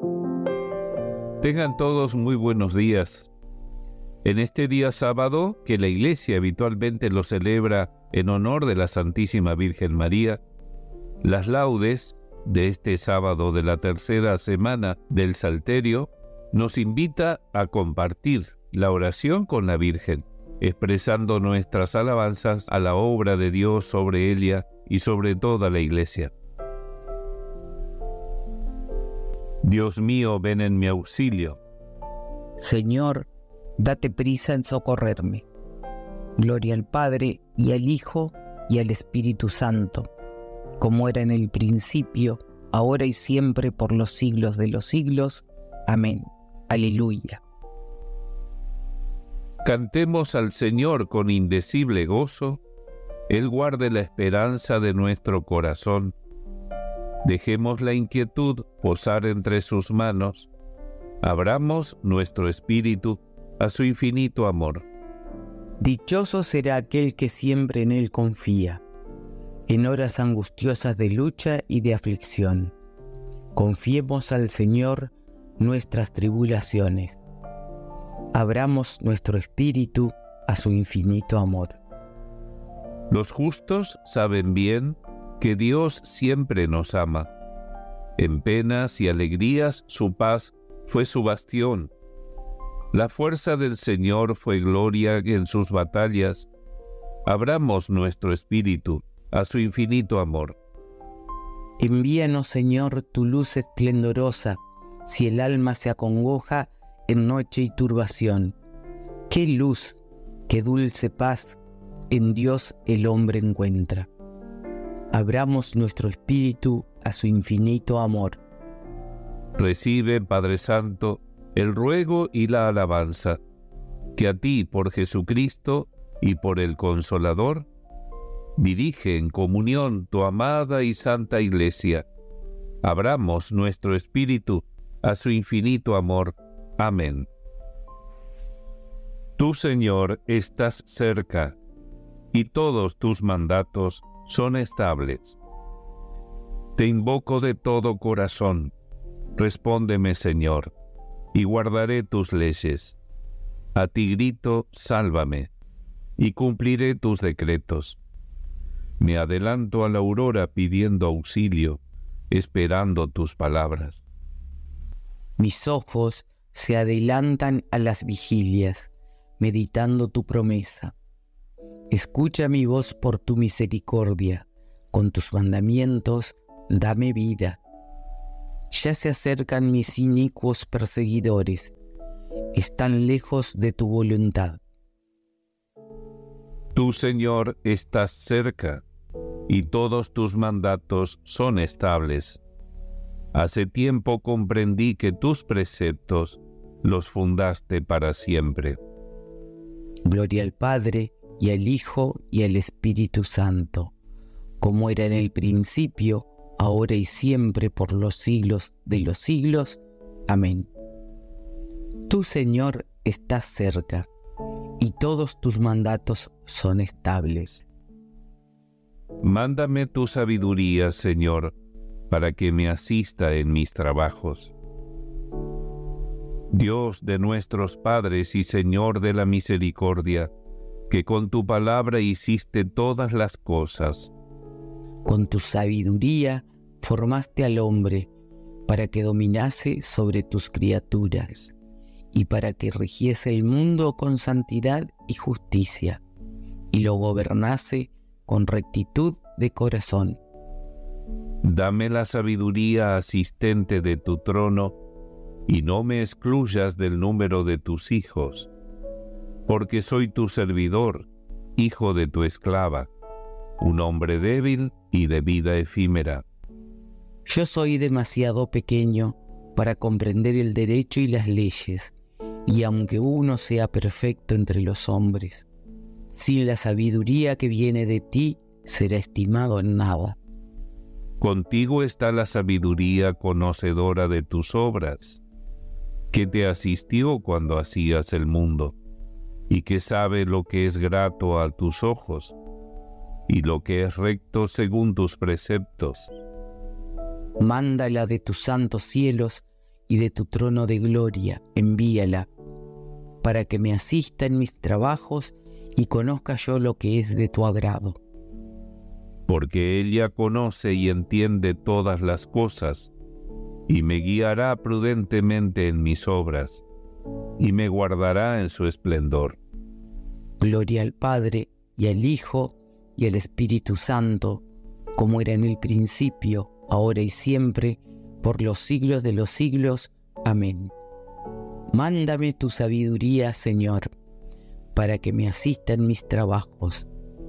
Tengan todos muy buenos días. En este día sábado, que la Iglesia habitualmente lo celebra en honor de la Santísima Virgen María, las laudes de este sábado de la tercera semana del Salterio nos invita a compartir la oración con la Virgen, expresando nuestras alabanzas a la obra de Dios sobre ella y sobre toda la Iglesia. Dios mío, ven en mi auxilio. Señor, date prisa en socorrerme. Gloria al Padre, y al Hijo, y al Espíritu Santo, como era en el principio, ahora y siempre, por los siglos de los siglos. Amén. Aleluya. Cantemos al Señor con indecible gozo. Él guarde la esperanza de nuestro corazón. Dejemos la inquietud posar entre sus manos. Abramos nuestro espíritu a su infinito amor. Dichoso será aquel que siempre en Él confía, en horas angustiosas de lucha y de aflicción. Confiemos al Señor nuestras tribulaciones. Abramos nuestro espíritu a su infinito amor. Los justos saben bien que Dios siempre nos ama. En penas y alegrías su paz fue su bastión. La fuerza del Señor fue gloria en sus batallas. Abramos nuestro espíritu a su infinito amor. Envíanos, Señor, tu luz esplendorosa, si el alma se acongoja en noche y turbación. ¡Qué luz, qué dulce paz en Dios el hombre encuentra! Abramos nuestro espíritu a su infinito amor. Recibe, Padre Santo, el ruego y la alabanza, que a ti, por Jesucristo y por el Consolador, dirige en comunión tu amada y santa Iglesia. Abramos nuestro espíritu a su infinito amor. Amén. Tú, Señor, estás cerca, y todos tus mandatos son estables. Te invoco de todo corazón. Respóndeme, Señor, y guardaré tus leyes. A ti grito, sálvame, y cumpliré tus decretos. Me adelanto a la aurora pidiendo auxilio, esperando tus palabras. Mis ojos se adelantan a las vigilias, meditando tu promesa. Escucha mi voz por tu misericordia, con tus mandamientos dame vida. Ya se acercan mis inicuos perseguidores, están lejos de tu voluntad. Tú, Señor, estás cerca, y todos tus mandatos son estables. Hace tiempo comprendí que tus preceptos los fundaste para siempre. Gloria al Padre, y al Hijo, y al Espíritu Santo, como era en el principio, ahora y siempre, por los siglos de los siglos. Amén. Tú, Señor, estás cerca, y todos tus mandatos son estables. Mándame tu sabiduría, Señor, para que me asista en mis trabajos. Dios de nuestros padres y Señor de la misericordia, que con tu palabra hiciste todas las cosas. Con tu sabiduría formaste al hombre para que dominase sobre tus criaturas y para que rigiese el mundo con santidad y justicia y lo gobernase con rectitud de corazón. Dame la sabiduría asistente de tu trono y no me excluyas del número de tus hijos, porque soy tu servidor, hijo de tu esclava, un hombre débil y de vida efímera. Yo soy demasiado pequeño para comprender el derecho y las leyes, y aunque uno sea perfecto entre los hombres, sin la sabiduría que viene de ti, será estimado en nada. Contigo está la sabiduría conocedora de tus obras, que te asistió cuando hacías el mundo, y que sabe lo que es grato a tus ojos, y lo que es recto según tus preceptos. Mándala de tus santos cielos, y de tu trono de gloria, envíala, para que me asista en mis trabajos y conozca yo lo que es de tu agrado. Porque ella conoce y entiende todas las cosas, y me guiará prudentemente en mis obras, y me guardará en su esplendor. Gloria al Padre, y al Hijo, y al Espíritu Santo, como era en el principio, ahora y siempre, por los siglos de los siglos. Amén. Mándame tu sabiduría, Señor, para que me asista en mis trabajos.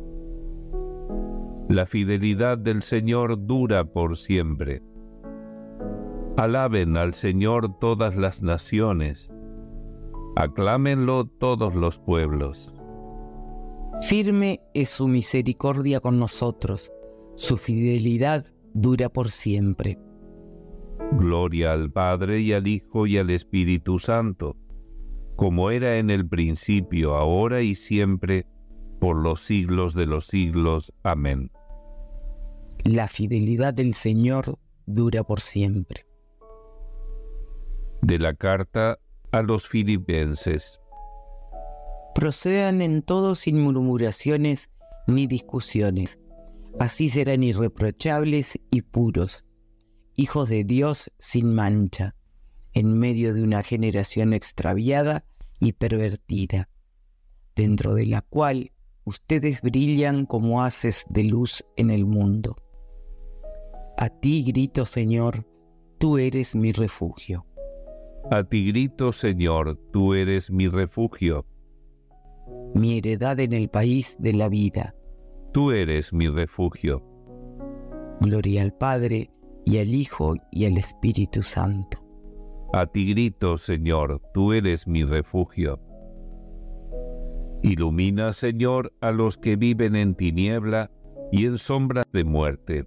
La fidelidad del Señor dura por siempre. Alaben al Señor todas las naciones. Aclámenlo todos los pueblos. Firme es su misericordia con nosotros, su fidelidad dura por siempre. Gloria al Padre y al Hijo y al Espíritu Santo, como era en el principio, ahora y siempre, por los siglos de los siglos. Amén. La fidelidad del Señor dura por siempre. De la carta a los Filipenses. Procedan en todo sin murmuraciones ni discusiones. Así serán irreprochables y puros, hijos de Dios sin mancha, en medio de una generación extraviada y pervertida, dentro de la cual ustedes brillan como haces de luz en el mundo. A ti grito, Señor, tú eres mi refugio. A ti grito, Señor, tú eres mi refugio. Mi heredad en el país de la vida. Tú eres mi refugio. Gloria al Padre, y al Hijo, y al Espíritu Santo. A ti grito, Señor, tú eres mi refugio. Ilumina, Señor, a los que viven en tiniebla y en sombras de muerte.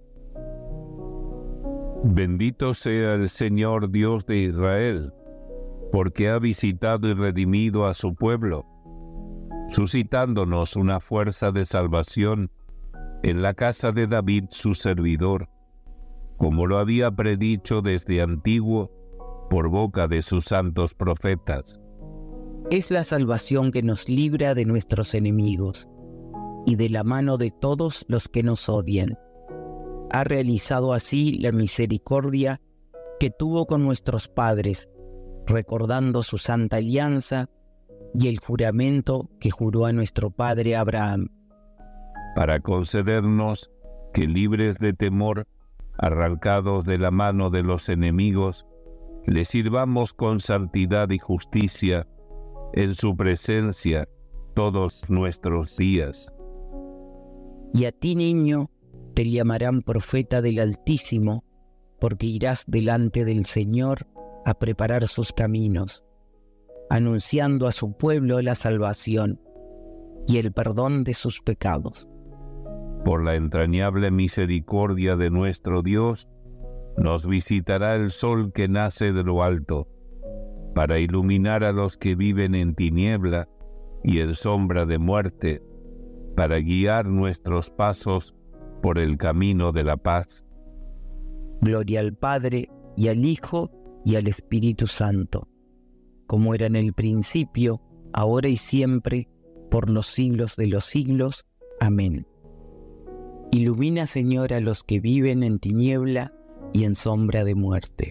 Bendito sea el Señor Dios de Israel, porque ha visitado y redimido a su pueblo, suscitándonos una fuerza de salvación en la casa de David su servidor, como lo había predicho desde antiguo por boca de sus santos profetas. Es la salvación que nos libra de nuestros enemigos y de la mano de todos los que nos odian. Ha realizado así la misericordia que tuvo con nuestros padres, recordando su santa alianza y el juramento que juró a nuestro padre Abraham, para concedernos que, libres de temor, arrancados de la mano de los enemigos, le sirvamos con santidad y justicia en su presencia todos nuestros días. Y a ti, niño, te llamarán profeta del Altísimo, porque irás delante del Señor a preparar sus caminos, anunciando a su pueblo la salvación y el perdón de sus pecados. Por la entrañable misericordia de nuestro Dios, nos visitará el sol que nace de lo alto, para iluminar a los que viven en tiniebla y en sombra de muerte, para guiar nuestros pasos por el camino de la paz. Gloria al Padre, y al Hijo, y al Espíritu Santo, como era en el principio, ahora y siempre, por los siglos de los siglos. Amén. Ilumina, Señor, a los que viven en tiniebla y en sombra de muerte.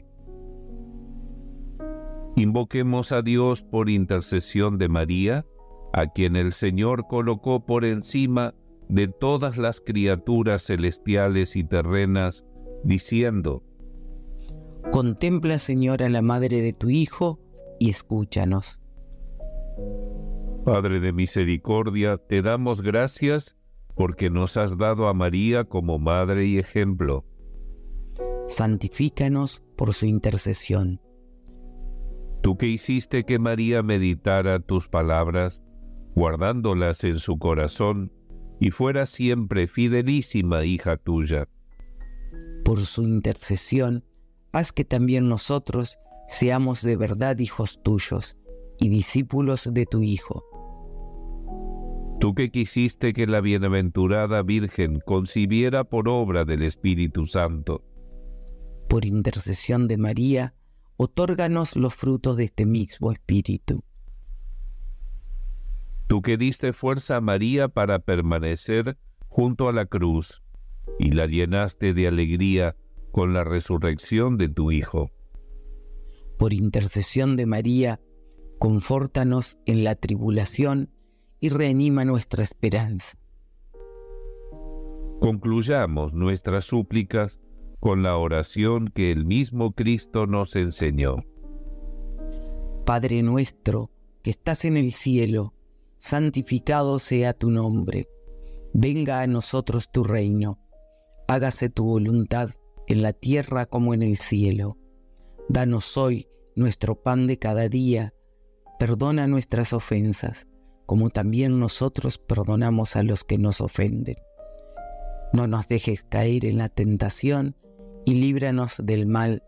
Invoquemos a Dios por intercesión de María, a quien el Señor colocó por encima de todas las criaturas celestiales y terrenas, diciendo: Contempla, Señor, a la madre de tu Hijo y escúchanos. Padre de misericordia, te damos gracias porque nos has dado a María como madre y ejemplo. Santifícanos por su intercesión. Tú que hiciste que María meditara tus palabras, guardándolas en su corazón, y fuera siempre fidelísima hija tuya. Por su intercesión, haz que también nosotros seamos de verdad hijos tuyos y discípulos de tu Hijo. Tú que quisiste que la bienaventurada Virgen concibiera por obra del Espíritu Santo. Por intercesión de María, otórganos los frutos de este mismo Espíritu. Tú que diste fuerza a María para permanecer junto a la cruz y la llenaste de alegría con la resurrección de tu Hijo. Por intercesión de María, confórtanos en la tribulación y reanima nuestra esperanza. Concluyamos nuestras súplicas con la oración que el mismo Cristo nos enseñó. Padre nuestro, que estás en el cielo, santificado sea tu nombre. Venga a nosotros tu reino. Hágase tu voluntad en la tierra como en el cielo. Danos hoy nuestro pan de cada día. Perdona nuestras ofensas, como también nosotros perdonamos a los que nos ofenden. No nos dejes caer en la tentación y líbranos del mal.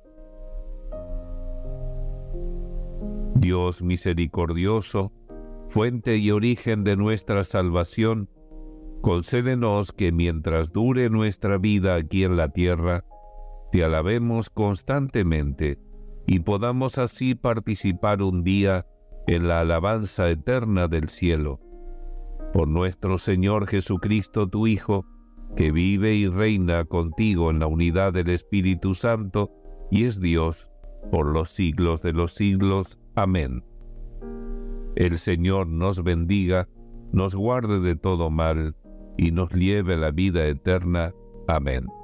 Dios misericordioso, fuente y origen de nuestra salvación, concédenos que mientras dure nuestra vida aquí en la tierra, te alabemos constantemente y podamos así participar un día en la alabanza eterna del cielo. Por nuestro Señor Jesucristo, tu Hijo, que vive y reina contigo en la unidad del Espíritu Santo y es Dios por los siglos de los siglos. Amén. El Señor nos bendiga, nos guarde de todo mal y nos lleve a la vida eterna. Amén.